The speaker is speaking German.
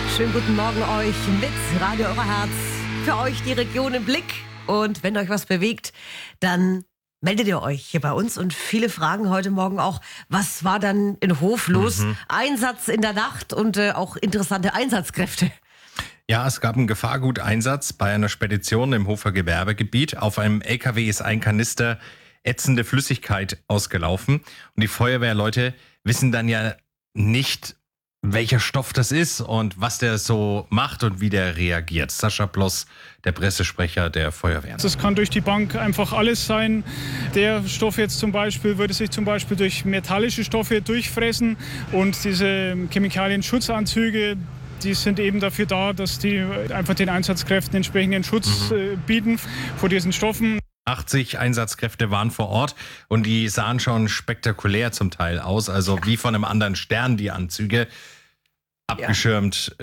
Schönen guten Morgen euch mit Radio Euer Herz. Für euch die Region im Blick. Und wenn euch was bewegt, dann meldet ihr euch hier bei uns. Und viele fragen heute Morgen auch, was war dann in Hof los? Einsatz in der Nacht und auch interessante Einsatzkräfte. Ja, es gab einen Gefahrguteinsatz bei einer Spedition im Hofer Gewerbegebiet. Auf einem LKW ist ein Kanister ätzende Flüssigkeit ausgelaufen. Und die Feuerwehrleute wissen dann ja nicht, welcher Stoff das ist und was der so macht und wie der reagiert. Sascha Ploss, der Pressesprecher der Feuerwehr. Das kann durch die Bank einfach alles sein. Der Stoff jetzt zum Beispiel würde sich zum Beispiel durch metallische Stoffe durchfressen und diese Chemikalien-Schutzanzüge, die sind eben dafür da, dass die einfach den Einsatzkräften entsprechenden Schutz bieten vor diesen Stoffen. 80 Einsatzkräfte waren vor Ort und die sahen schon spektakulär zum Teil aus, also wie von einem anderen Stern die Anzüge, abgeschirmt